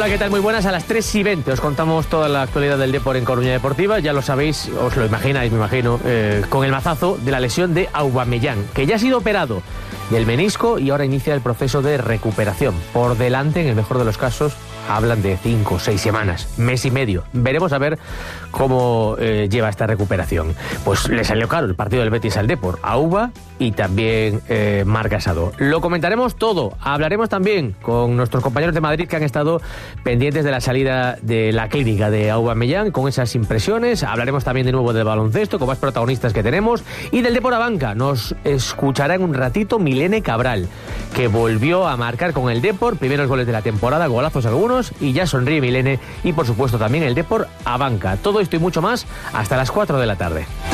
Hola, ¿qué tal? Muy buenas. A las 3:20 os contamos toda la actualidad del Depor en Coruña Deportiva. Ya lo sabéis, os lo imagináis, me imagino, con el mazazo de la lesión de Aubameyang, que ya ha sido operado del menisco y ahora inicia el proceso de recuperación. Por delante, en el mejor de los casos, hablan de 5 o 6 semanas, mes y medio. Veremos a ver cómo lleva esta recuperación. Pues le salió caro el partido del Betis al Depor, a Auba y también Marc Gasado. Lo comentaremos todo. Hablaremos también con nuestros compañeros de Madrid que han estado pendientes de la salida de la clínica de Aubameyang, con esas impresiones. Hablaremos también de nuevo del baloncesto, con más protagonistas que tenemos, y del Depor a banca. Nos escuchará en un ratito Milene Cabral, que volvió a marcar con el Depor, primeros goles de la temporada, golazos algunos, y ya sonríe Milene, y por supuesto también el Depor a banca. Todo esto y mucho más hasta las 4 de la tarde.